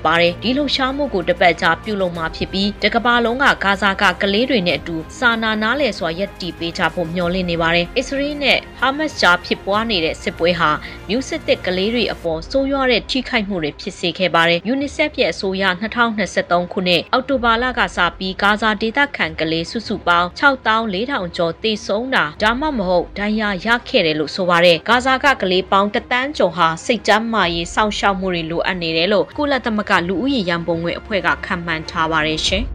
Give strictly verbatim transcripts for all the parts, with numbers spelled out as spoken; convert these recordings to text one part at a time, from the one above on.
ပါတယ်ဒီလှုပ်ရှားမှုကိုတပတ်ကြာပြုလုပ်မှာဖြစ်ပြီးတကဘာလုံးကဂါဇာကကလေးတွေနဲ့အတူစာနာနားလည်စွာရပ်တည်ပေးကြဖို့မျှော်လင့်နေပါတယ်အစ္စရေးနဲ့ဟာမတ်စ်ကြားဖြစ်ပွားနေတဲ့စစ်ပွဲဟာမျိုးစစ်တစ်ကလေးတွေအပေါ်ဆိုးရွားတဲ့ထိခိုက်မှုတွေဖြစ်စေခဲ့ပါတယ်ယူနီဆက်ရဲ့အဆိုအရ၂၀၂၃ခုနှစ်အောက်တိုဘာလကစပြီးဂါဇာဒေသခံကလေးစုစုပေါင်း၆သောင်း၄ထောင်ကျော်သေဆုံးတာဒါမှမဟုတ်ဒဏ်ရာရခဲ့တယ်လို့ဆိုပါတယ်ဂါဇာကကလေးပေါင်းတစ်တန်းကျော်ဟာစိတ်ကျန်းမာရေးစောင့်ရှောက်မှုတွေလိုအပ်နေတယ်လို့ကုလသမဂ္ဂလူဦးရေရန်ပုံငွေအဖွဲ့ကခန့်မှန်းထားပါတယ်ရှင်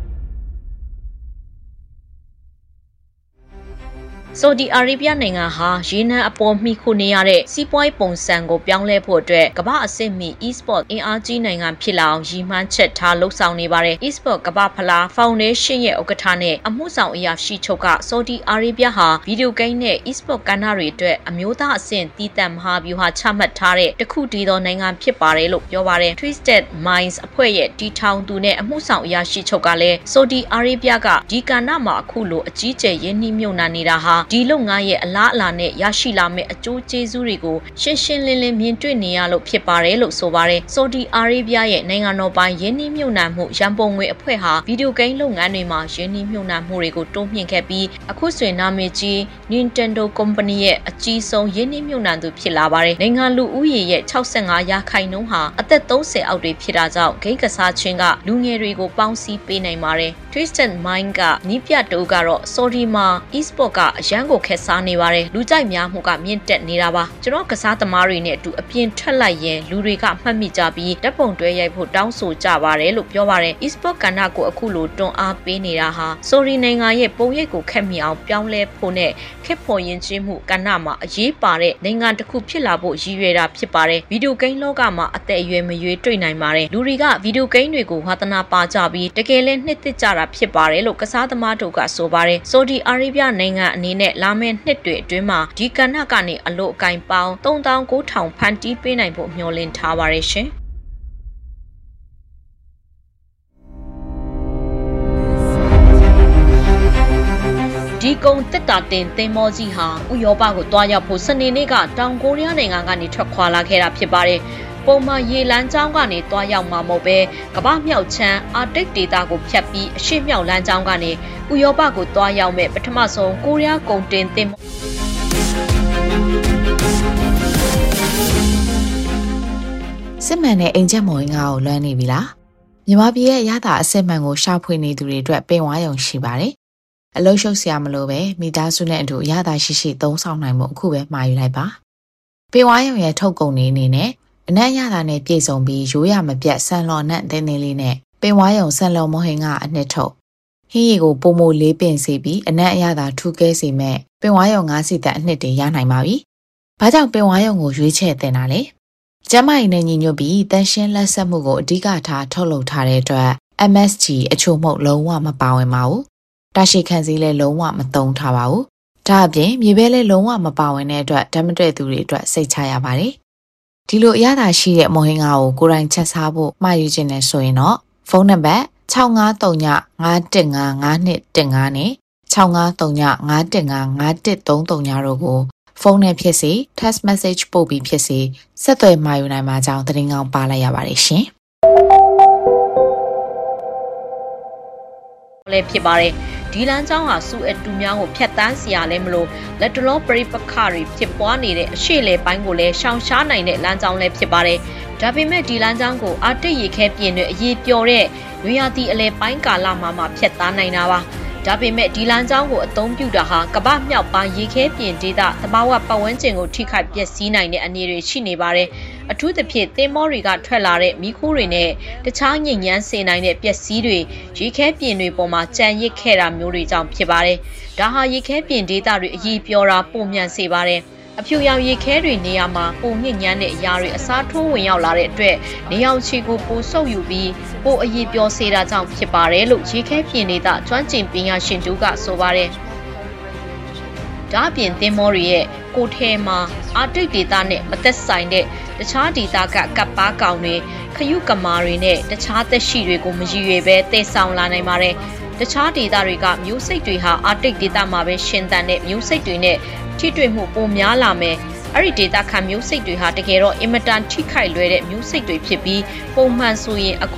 ဆော်ဒီအာရေဗျနိုင်ငံဟာရေနံအပေါ်မှီခိုနေရတဲ့စီးပွားရေးပုံစံကိုပြောင်းလဲဖို့အတွက်ကမ္ဘာအဆင့်မီ e-sport အင်အားကြီးနိုင်ငံဖြစ်လာအောင်ရည်မှန်းချက်ထားလှုပ်ဆောင်နေပါတယ် e-sport ကမ္ဘာဖလားဖောင်ဒေးရှင်းရဲ့ဥက္ကဋ္ဌနဲ့အမှုဆောင်အရာရှိချုပ်ကဆော်ဒီအာရေဗျဟာဗီဒီယိုဂိမ်းနဲ့ e-sport ကဏ္ဍတွေအတွက်အမျိုးသားအဆင့်တည်တံ့မဟာဗျူဟာချမှတ်ထားတဲ့တခုတည်းသောနိုင်ငံဖြစ်ပါတယ်လို့ပြောပါတယ် Twisted Minds အဖွဲ့ရဲ့တီထောင်သူနဲ့အမှုဆောင်အရာရှိချုပ်ကလည်းဆော်ဒီအာရေဗျကဒီကဏ္ဍမှာအခုလိုအကြီးကျယ်ရင်းနှီးမြှုပ်နှံနေတာဟာဒီလုပ်ငန်းရဲ့အလားအလာနဲ့ရရှိလာမယ့်အကျိုးကျေးဇူးတွေကိုရှင်းရှင်းလင်းလင်းမြင်တွေ့နေရလို့ဖြစ်ပါတယ်လို့ဆိုပါတယ်ဆော်ဒီအာရေဗျရဲ့နိုင်ငံတော်ပိုင်ရင်းနှီးမြှုပ်နှံမှုရန်ပုံငွေအဖွဲ့ဟာဗီဒီယိုဂိမ်းလုပ်ငန်းတွေမှာရင်းနှီးမြှုပ်နှံမှုတွေကိုတိုးမြှင့်ခဲ့ပြီးအခုဆိုရင်နာမည်ကြီး Nintendo Company ရဲ့အကြီးဆုံးရင်းနှီးမြှုပ်နှံသူဖြစ်လာပါတယ်နိုင်ငံလူဦးရေရဲ့၆၅ရာခိုင်နှုန်းဟာအသက်၃၀အောက်တွေဖြစ်တာကြောင့်ဂိမ်းကစားခြင်းကလူငယ်တွေကိုပေါင်းစည်းပေးနိုင်ပါတယ် Twisted Mind ကနီးပြတိုးကတော့ Saudi မှာ e-sport ကအရန်ကိုခက်စားနေပါတယ်လူကြိုက်များမှုကမြင့်တက်နေတာပါကျွန်တော်ကစားသမားတွေနဲ့အတူအပြင်ထွက်လိုက်ရင်လူတွေကမှတ်မိကြပြီးဓာတ်ပုံတွဲရိုက်ဖို့တောင်းဆိုကြပါတယ်လို့ပြောပါတယ် e-sport ကဏ္ဍကိုအခုလိုတွန်းအားပေးနေတာဟာ Saudi နိုင်ငံရဲ့ပုံရိပ်ကိုခက်မိအောင်ပြောင်းလဲဖို့နဲ့ခက်ဖို့ယဉ်ကျေးမှုကဏ္ဍမှာအရေးပါတဲ့နိုင်ငံတစ်ခုဖြစ်လာဖို့ရည်ရွယ်တာဖြစ်ပါတယ်ဗီဒီယိုဂိမ်းလောကမှာအသက်အရွယ်မရွေးတွေ့နိုင်ပါတယ်လူတွေကဗီဒီယိုဂိမ်းတွေကိုဝါသနာပါကြပြီးတကယ်လဲနှစ်သက်ကြတာဖြစ်ပါတယ်လို့ကစားသမားတို့ကဆိုပါတယ် Saudi Arabia နိုင်ငံအနေနဲ့လာမယ့်နှစ်တွေအတွင်းမှာဒီကဏ္ဍကနေအလို့အကင်ပေါင်း၃သောင်း၉ထောင်ဖန်တီးပေးနိုင်ဖို့မျှော်လင့်ထားပါတယ်ရှင်ဒီကုံတက်တာတင်သင်္ဘောကြီးဟာဥရောပကိုတွားရောက်ဖို့စနေနေ့ကတောင်ကိုရီးယားနိုင်ငံကနေထွက်ခွာလာခဲ့တာဖြစ်ပါတယ်ပုံမှန်ရေလမ်းကြောင်းကနေတွားရောက်မှာမဟုတ်ပဲကမ္ဘာမြောက်ချမ်းအာတိတ်ဒေသကိုဖြတ်ပြီးအရှေ့မြောက်လမ်းကြောင်းကနေဥရောပကိုတွားရောက်မဲ့ပထမဆုံးကိုရီးယားကုန်တင်သင်္ဘောစစ်မှန်တဲ့အိမ်ချက်မော်ရင်ကိုလွှမ်းနေပြီလားမြန်မာပြည်ရဲ့ရတာအစစ်မှန်ကိုရှာဖွေနေသူတွေအတွက်ပင်ဝါရုံရှိပါတယ်အလုံးရှုပ်စရာမလိုပဲမိသားစုနဲ့အတူရတာရှိရှိသုံးဆောင်နိုင်မှုအခုပဲမှာယူလိုက်ပါပင်ဝါရုံရဲ့ထုတ်ကုန်တွေအနေနဲ့အနက်ရတာနဲ့ပြည့်စုံပြီးရိုးရမပြတ်ဆန်လော်နဲ့တင်းတင်းလေးနဲ့ပင်ဝါရုံဆန်လော်မဟင်ကအနှစ်ထုတ်ဟင်းရီကိုပုံမိုလေးပင်စေပြီးအနက်အရသာထူးကဲစေမဲ့ပင်ဝါရုံငါးစီတက်အနှစ်တွေရနိုင်ပါပြီ။ဘာကြောင့်ပင်ဝါရုံကိုရွေးချယ်တင်တာလဲ။ကျမကြီးနဲ့ညီညွတ်ပြီးတန်ရှင်းလက်ဆက်မှုကိုအဓိကထားထုတ်လုပ်ထားတဲ့အတွက် M S G အချို့မှုလုံးဝမပါဝင်ပါဘူး။တာရှိခံစည်းလည်းလုံးဝမသုံးထားပါဘူး။ဒါအပြင်မြေပဲလည်းလုံးဝမပါဝင်တဲ့အတွက်ဓာတ်မတွေ့သူတွေအတွက်စိတ်ချရပါတယ်။ဒီလိုအရသာရှိတဲ့မော်ဟင်ကာကိုကိုယ်တိုင်ချက်စားဖို့မှာယူခြင်းနဲ့ဆိုရင်တော့ဖုန်းနံပါတ်၆၅၃ည၅၁၅၅၂၁၅နဲ့၆၅၃ည၅၁၅၅၁၃၃တို့ကိုဖုန်းနဲ့ဖြစ်စေ text message ပို့ပြီးဖြစ်စေဆက်သွယ်မှာယူနိုင်မှာကြောင်းသတင်းကောင်းပါလိုက်ရပါတယ်ရှင်။လည်းဖြစ်ပါတယ်ဒီလမ်းကြောင်းဟာစူအတူများကိုဖျက်တမ်းစီရလဲမလို့လက်တလောပရိပခတွေဖြစ်ပွားနေတဲ့အရှေ့လေပိုင်းကိုလည်းရှောင်ရှားနိုင်တဲ့လမ်းကြောင်းလည်းဖြစ်ပါတယ်။ဒါပေမဲ့ဒီလမ်းကြောင်းကိုအာတိတ်ရေခဲပြင်တွေအရေးပျော်တဲ့နွေရာသီအလဲပိုင်းကာလမှာမှဖျက်သားနိုင်တာပါ။ဒါပေမဲ့ဒီလမ်းကြောင်းကိုအသုံးပြုတာဟာကမ္ဘာမြောက်ပိုင်းရေခဲပြင်ဒေသသဘာဝပတ်ဝန်းကျင်ကိုထိခိုက်ပျက်စီးနိုင်တဲ့အနေတွေရှိနေပါတယ်။အထူးသဖြင့်သင်္ဘောတွေကထွက်လာတဲ့မီးခိုးတွေနဲ့တခြားညစ်ညမ်းစေနိုင်တဲ့ပျက်စီးတွေရေခဲပြင်တွေပေါ်မှာကြံရစ်ခဲ့တာမျိုးတွေကြောင့်ဖြစ်ပါတယ်။ဒါဟာရေခဲပြင်ဒေသတွေအရေးပျော်တာပုံမြန်စေပါတယ်။အဖြူရောင်ရေခဲတွေနေရာမှာပုံညစ်ညမ်းတဲ့အရာတွေအစားထိုးဝင်ရောက်လာတဲ့အတွက်နေအောင်ချီကိုပိုဆုပ်ယူပြီးပိုအရေးပျော်စေတာကြောင့်ဖြစ်ပါတယ်လို့ရေခဲပြင်ဒေသကျွမ်းကျင်ပညာရှင်တို့ကဆိုပါတယ်။ဒါအပြင်သင်္ဘောတွေရဲ့ကိုထဲမှာအာတိတ်ဒေသနဲ့မသက်ဆိုင်တဲ့တခြားဒေသကကပ်ပါကောင်တွေခရုကမာတွေနဲ့တခြားသက်ရှိတွေကိုမရည်ရွယ်ပဲတည်ဆောင်လာနိုင်ပါတယ်။တခြားဒေသတွေကမျိုးစိတ်တွေဟာအာတိတ်ဒေသမှာပဲရှင်သန်တဲ့မျိုးစိတ်တွေနဲ့ထိတွေ့မှုပိုများလာမယ်။အဲ့ဒီဒေတာခံမျိုးစိတ်တွေဟာတကယ်တော့အင်မတန်ထိခိုက်လွယ်တဲ့မျိုးစိတ်တွေဖြစ်ပြီးပုံမှန်ဆိုရင်